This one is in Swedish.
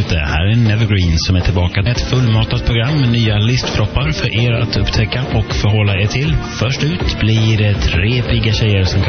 Det här är Nevergreen som är tillbaka. Ett fullmatat program med nya listfroppar för er att upptäcka och förhålla er till. Först ut blir det 3 pigga tjejer som